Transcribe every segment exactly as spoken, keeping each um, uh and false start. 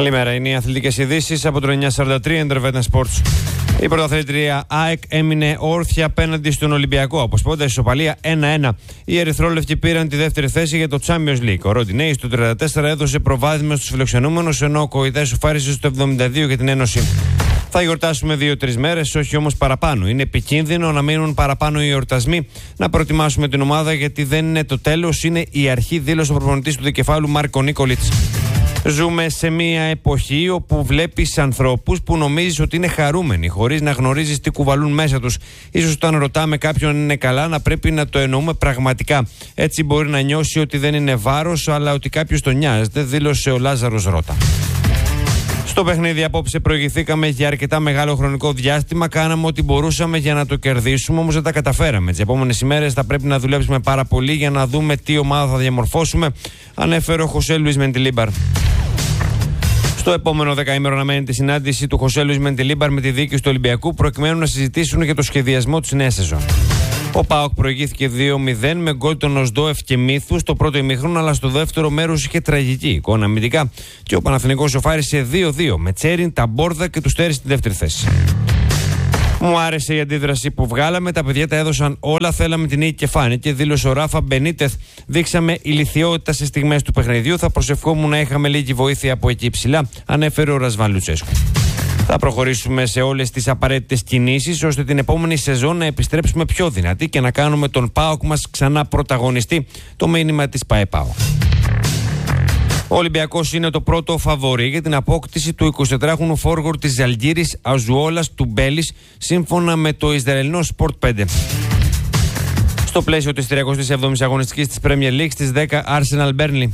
Καλημέρα, είναι οι αθλητικές ειδήσεις από το εννιακόσια σαράντα τρία Intervetan Sports. Η πρωταθλήτρια ΑΕΚ έμεινε όρθια απέναντι στον Ολυμπιακό. Αποσπώντας ισοπαλία ένα ένα. Οι ερυθρόλευκοι πήραν τη δεύτερη θέση για το Champions League. Ο Ροντινέη στο τριάντα τέσσερα έδωσε προβάδισμα στους φιλοξενούμενους, ενώ ο Κοϊτάς σοφάρισε στο εβδομήντα δύο για την Ένωση. Θα γιορτάσουμε δύο-τρεις μέρες, όχι όμως παραπάνω. Είναι επικίνδυνο να μείνουν παραπάνω οι εορτασμοί. Να προετοιμάσουμε την ομάδα, γιατί δεν είναι το τέλος, είναι η αρχή, δήλωσε ο προπονητής του δικεφάλου Μάρκο Νίκολιτς. Ζούμε σε μια εποχή όπου βλέπεις ανθρώπους που νομίζεις ότι είναι χαρούμενοι, χωρίς να γνωρίζεις τι κουβαλούν μέσα τους. Ίσως όταν ρωτάμε κάποιον αν είναι καλά, να πρέπει να το εννοούμε πραγματικά. Έτσι μπορεί να νιώσει ότι δεν είναι βάρος, αλλά ότι κάποιος τον νοιάζεται, δήλωσε ο Λάζαρος Ρώτα. Στο παιχνίδι απόψε προηγηθήκαμε για αρκετά μεγάλο χρονικό διάστημα. Κάναμε ό,τι μπορούσαμε για να το κερδίσουμε, όμως δεν τα καταφέραμε. Τις επόμενες ημέρες θα πρέπει να δουλέψουμε πάρα πολύ για να δούμε τι ομάδα θα διαμορφώσουμε, ανέφερε ο Χωσέ Λουίς Μεντιλίμπαρ. Στο επόμενο δεκαήμερο αναμένεται τη συνάντηση του Χωσέ Λουίς Μεντιλίμπαρ με τη διοίκηση του Ολυμπιακού, προκειμένου να συζητήσουν για το σχεδιασμό της νέας σεζόν. Ο ΠΑΟΚ προηγήθηκε δύο μηδέν με γκολ των Οσδόεφ και Μύθου στο πρώτο ημίχρονο, αλλά στο δεύτερο μέρος είχε τραγική εικόνα αμυντικά και ο Παναθηναϊκός σοφάρισε δύο δύο με Τσέριν, Ταμπόρδα και του στέρισε στη δεύτερη θέση. Μου άρεσε η αντίδραση που βγάλαμε. Τα παιδιά τα έδωσαν όλα. Θέλαμε την νίκη και φάνηκε, δήλωσε ο Ράφα Μπενίτεθ. Δείξαμε ηλιθιότητα σε στιγμές του παιχνιδιού. Θα προσευχόμουν να είχαμε λίγη βοήθεια από εκεί ψηλά, ανέφερε ο Ρασβάν Λουτσέσκου. Θα προχωρήσουμε σε όλες τις απαραίτητες κινήσεις, ώστε την επόμενη σεζόν να επιστρέψουμε πιο δυνατοί και να κάνουμε τον ΠΑΟΚ μας ξανά πρωταγωνιστή. Το μήνυμα της ΠΑΕΠΑΟ. Ο Ολυμπιακός είναι το πρώτο φαβορί για την απόκτηση του εικοσιτετράχρονου φόργορ της Ζαλγκίρης Αζουόλας του Μπέλης, σύμφωνα με το Ισραηλινό Sport πέντε. Στο πλαίσιο της τριακοστής εβδόμης αγωνιστικής της Premier League στις δέκα Arsenal Burnley.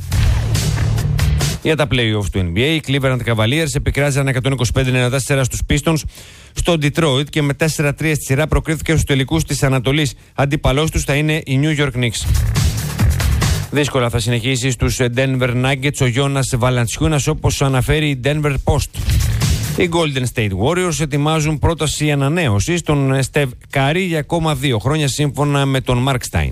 Για τα play-offs του N B A, οι Cleveland Cavaliers επικράτησαν εκατόν είκοσι πέντε ενενήντα τέσσερα στους Pistons στο Detroit και με τέσσερα τρία στη σειρά προκρίθηκε στους τελικούς της Ανατολής. Αντίπαλός τους θα είναι η New York Knicks. Δύσκολα θα συνεχίσει στους Denver Nuggets ο Γιώνας Βαλαντσιούνας, όπως αναφέρει η Denver Post. Οι Golden State Warriors ετοιμάζουν πρόταση ανανέωσης στον Steve Curry για ακόμα δύο χρόνια, σύμφωνα με τον Mark Stein.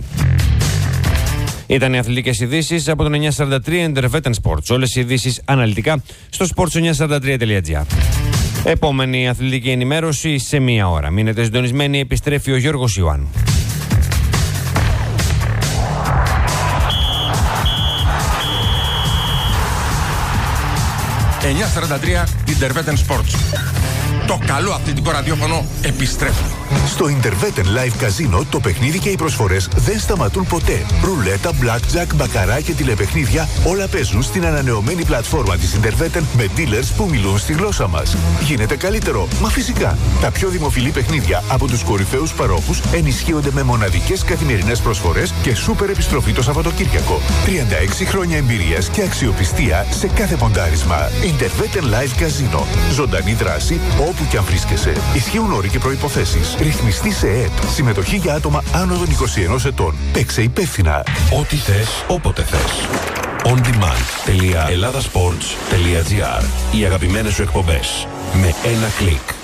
Ήταν οι αθλητικές ειδήσεις από τον εννιακόσια σαράντα τρία Intervetan Sports. Όλες οι ειδήσεις αναλυτικά στο σπορτς εννιακόσια σαράντα τρία τελεία τζι άρ. Επόμενη αθλητική ενημέρωση σε μία ώρα. Μείνετε συντονισμένοι, επιστρέφει ο Γιώργος Ιωάννου. εννιακόσια σαράντα τρία Intervetan Sports. Το καλό αθλητικό ραδιόφωνο επιστρέφει. Στο Intervetan Live Casino το παιχνίδι και οι προσφορές δεν σταματούν ποτέ. Ρουλέτα, blackjack, μπακαρά και τηλεπαιχνίδια όλα παίζουν στην ανανεωμένη πλατφόρμα της Intervetan με dealers που μιλούν στη γλώσσα μας. Γίνεται καλύτερο? Μα φυσικά. Τα πιο δημοφιλή παιχνίδια από τους κορυφαίους παρόχους ενισχύονται με μοναδικές καθημερινές προσφορές και σούπερ επιστροφή το Σαββατοκύριακο. τριάντα έξι χρόνια εμπειρίας και αξιοπιστία σε κάθε ποντάρισμα. Intervetan Live Casino. Ζωντανή δράση όπου και αν βρίσκεσαι. Ισχύουν όροι και προϋποθέσεις. Ρυθμιστή σε ΕΕΠ. Συμμετοχή για άτομα άνω των είκοσι ενός ετών. Παίξε υπεύθυνα. Ό,τι θες, όποτε θες. on demand τελεία ελλάδας σπορτς τελεία τζι άρ. Οι αγαπημένες σου εκπομπές με ένα κλικ.